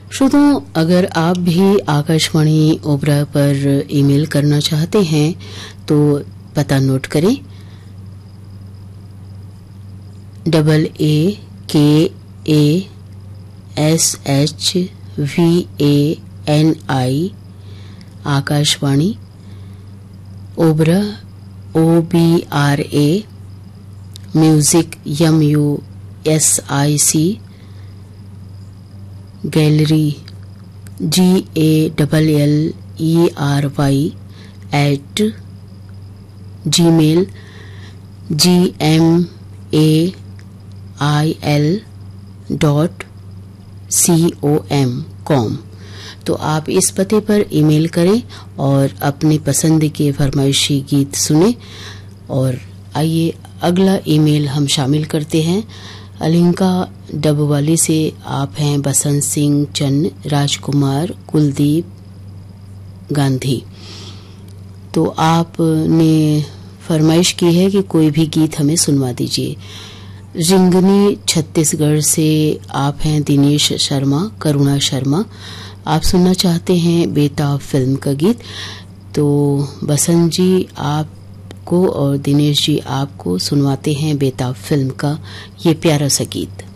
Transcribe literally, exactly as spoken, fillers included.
श्रोताओं, अगर आप भी आकाशवाणी ओबरा पर ईमेल करना चाहते हैं तो पता नोट करें। डबल ए के A S H V A N I Akashvani Obra O B R A music M U S I C gallery ji A double L E R Y eight ji mail G M A I L dot C O M com. तो आप इस पते पर email करें और अपने पसंद के फरमाइशी गीत सुने। और आइए अगला ईमेल हम शामिल करते हैं। अलिंका डबवाली से आप हैं बसंत सिंह चन्न, राजकुमार, कुलदीप गांधी। तो आपने फरमाइश की है कि कोई भी गीत हमें सुनवा दीजिए। रिंगनी छत्तीसगढ़ से आप हैं दिनेश शर्मा, करुणा शर्मा। आप सुनना चाहते हैं बेताब फिल्म का गीत। तो बसंत जी आप को और दिनेश जी आपको सुनवाते हैं बेताब फिल्म का ये प्यारा सा गीत।